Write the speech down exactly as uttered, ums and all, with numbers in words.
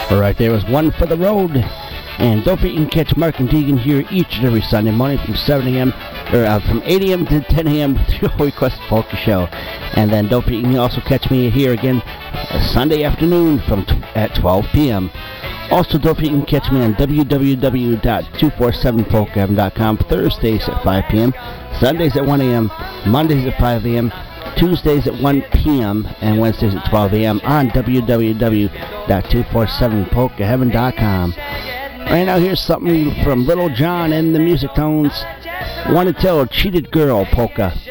Right there was One for the Road. And don't forget you can catch Mark and Deegan here each and every Sunday morning from seven a.m. or uh, from eight a.m. to ten a.m. with your Request Polka Show. And then don't forget you can also catch me here again uh, Sunday afternoon from t- at twelve p.m. Also, don't forget you can catch me on w w w dot two four seven polka heaven dot com Thursdays at five p.m., Sundays at one a.m., Mondays at five a.m., Tuesdays at one p.m., and Wednesdays at twelve a.m. on w w w dot two four seven polka heaven dot com. Right now, here's something from Little John and the Music Tones. Want to Tell a Cheated Girl polka.